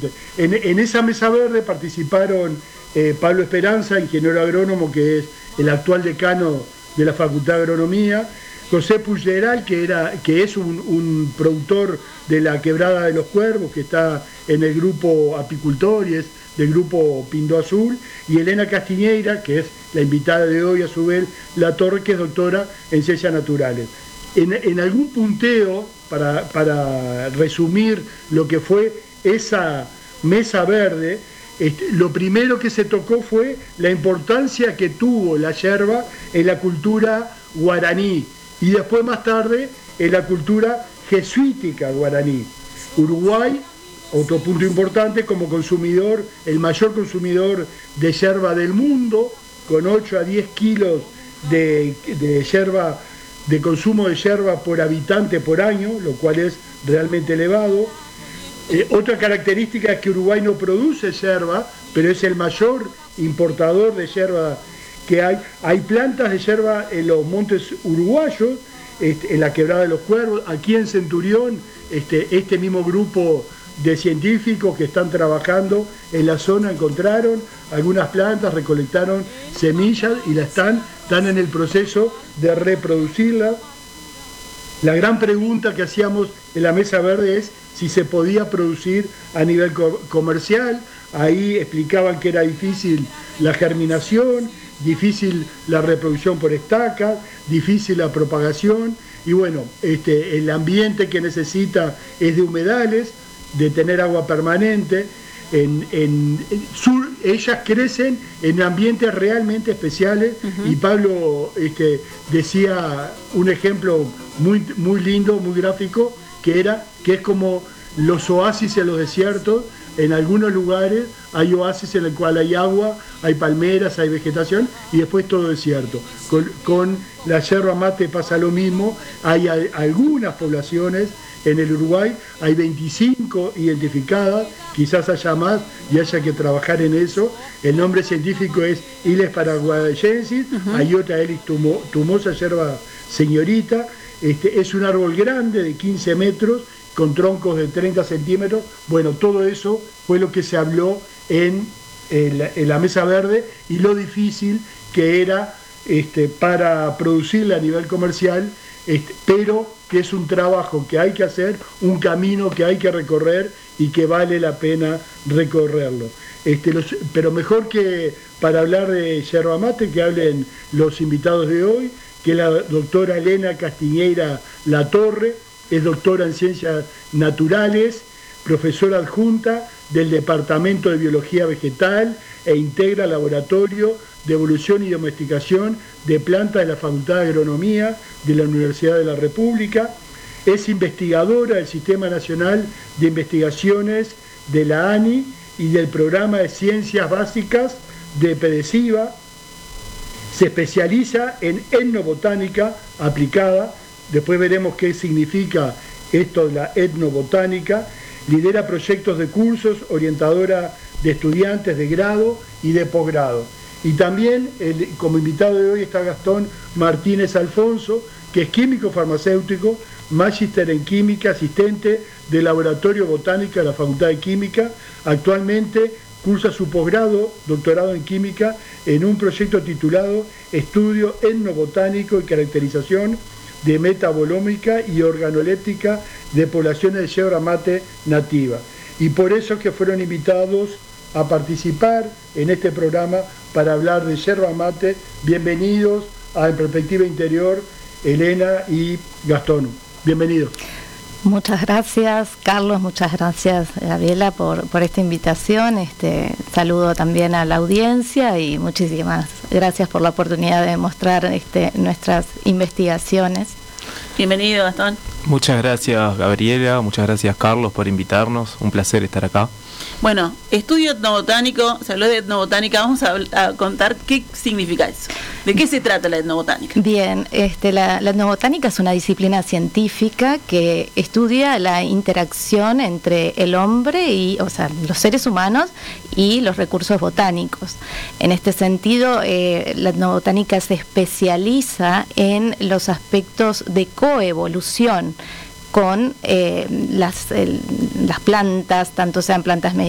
Exactamente. En esa mesa verde participaron Pablo Esperanza, ingeniero agrónomo, que es el actual decano de la Facultad de Agronomía, José Puigderal, que es un productor de la Quebrada de los Cuervos, que está en el grupo apicultor y es del grupo Pindó Azul, y Elena Castiñeira, que es la invitada de hoy, a su vez, La Torre, que es doctora en Ciencias Naturales. En algún punteo, para resumir lo que fue esa mesa verde, lo primero que se tocó fue la importancia que tuvo la yerba en la cultura guaraní y después más tarde en la cultura jesuítica guaraní. Uruguay, otro punto importante, como consumidor, el mayor consumidor de yerba del mundo, con 8 a 10 kilos de yerba, de consumo de yerba por habitante por año, lo cual es realmente elevado. Otra característica es que Uruguay no produce yerba, pero es el mayor importador de yerba que hay. Hay plantas de yerba en los montes uruguayos, en la Quebrada de los Cuervos, aquí en Centurión, este mismo grupo de científicos que están trabajando en la zona encontraron algunas plantas, recolectaron semillas y están en el proceso de reproducirlas. La gran pregunta que hacíamos en la mesa verde es si se podía producir a nivel comercial. Ahí explicaban que era difícil la germinación, difícil la reproducción por estacas, difícil la propagación, y bueno, el ambiente que necesita es de humedales, de tener agua permanente. Ellas crecen en ambientes realmente especiales. Y Pablo decía un ejemplo muy, muy lindo, muy gráfico, que es como los oasis en los desiertos. En algunos lugares hay oasis en el cual hay agua, hay palmeras, hay vegetación y después todo desierto. Con la yerba mate pasa lo mismo. Hay algunas poblaciones en el Uruguay, hay 25 identificadas, quizás haya más y haya que trabajar en eso. El nombre científico es Iles paraguayensis, hay otra Elis tumosa, yerba señorita. Es un árbol grande de 15 metros, con troncos de 30 centímetros. Bueno, todo eso fue lo que se habló en la mesa verde y lo difícil que era para producirla a nivel comercial, pero que es un trabajo que hay que hacer, un camino que hay que recorrer y que vale la pena recorrerlo. Pero mejor que para hablar de yerba mate, que hablen los invitados de hoy, que la doctora Elena Castiñeira La Torre, es doctora en Ciencias Naturales, profesora adjunta del Departamento de Biología Vegetal e integra el Laboratorio de Evolución y Domesticación de Plantas de la Facultad de Agronomía de la Universidad de la República. Es investigadora del Sistema Nacional de Investigaciones de la ANI y del Programa de Ciencias Básicas de PEDESIVA. Se especializa en etnobotánica aplicada. Después veremos qué significa esto de la etnobotánica. Lidera proyectos de cursos, orientadora de estudiantes de grado y de posgrado. Y también, como invitado de hoy, está Gastón Martínez Alfonso, que es químico farmacéutico, magíster en química, asistente del Laboratorio Botánica de la Facultad de Química. Actualmente cursa su posgrado, doctorado en química, en un proyecto titulado Estudio etnobotánico y caracterización de metabolómica y organoléptica de poblaciones de yerba mate nativa. Y por eso que fueron invitados a participar en este programa para hablar de yerba mate. Bienvenidos a En Perspectiva Interior, Elena y Gastón. Bienvenidos. Muchas gracias, Carlos, muchas gracias, Gabriela, por esta invitación. Saludo también a la audiencia y muchísimas gracias por la oportunidad de mostrar nuestras investigaciones. Bienvenido, Gastón. Muchas gracias, Gabriela, muchas gracias, Carlos, por invitarnos. Un placer estar acá. Bueno, estudio etnobotánico, se habló de etnobotánica, vamos a contar qué significa eso. ¿De qué se trata la etnobotánica? Bien, la etnobotánica es una disciplina científica que estudia la interacción entre el hombre los seres humanos y los recursos botánicos. En este sentido, la etnobotánica se especializa en los aspectos de coevolución con las plantas, tanto sean plantas